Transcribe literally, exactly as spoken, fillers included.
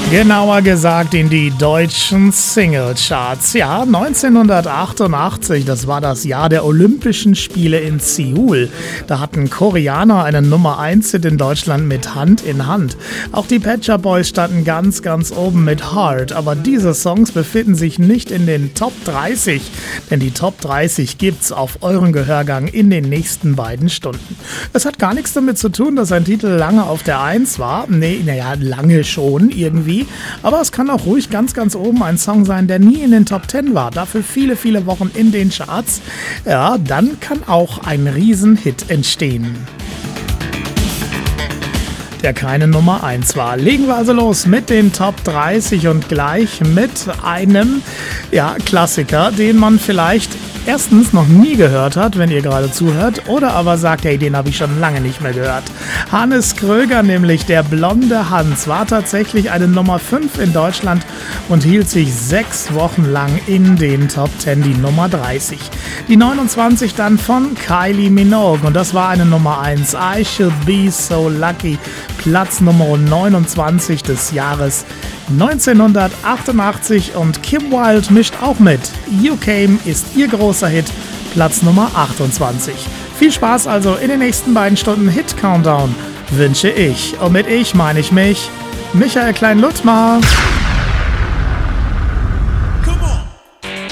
Genauer gesagt in die deutschen Singlecharts. Ja, neunzehnhundertachtundachtzig, das war das Jahr der Olympischen Spiele in Seoul. Da hatten Koreaner einen Nummer eins Hit in Deutschland mit Hand in Hand. Auch die Pet Shop Boys standen ganz, ganz oben mit Heart. Aber diese Songs befinden sich nicht in den Top dreißig. Denn die Top dreißig gibt's auf eurem Gehörgang in den nächsten beiden Stunden. Es hat gar nichts damit zu tun, dass ein Titel lange auf der eins war. Nee, naja, lange schon irgendwie. Aber es kann auch ruhig ganz, ganz oben ein Song sein, der nie in den Top zehn war. Dafür viele, viele Wochen in den Charts. Ja, dann kann auch ein Riesenhit entstehen, der keine Nummer eins war. Legen wir also los mit den Top dreißig und gleich mit einem ja, Klassiker, den man vielleicht erstens noch nie gehört hat, wenn ihr gerade zuhört, oder aber sagt, hey, den habe ich schon lange nicht mehr gehört. Hannes Kröger, nämlich der blonde Hans, war tatsächlich eine Nummer fünf in Deutschland und hielt sich sechs Wochen lang in den Top zehn, die Nummer dreißig. Die neunundzwanzig dann von Kylie Minogue und das war eine Nummer eins. I Should Be So Lucky, Platz Nummer neunundzwanzig des Jahres neunzehnhundertachtundachtzig, und Kim Wilde mischt auch mit. You Came ist ihr großer Hit, Platz Nummer achtundzwanzig. Viel Spaß also in den nächsten beiden Stunden Hit Countdown wünsche ich. Und mit ich meine ich mich, Michael Klein-Ludmar.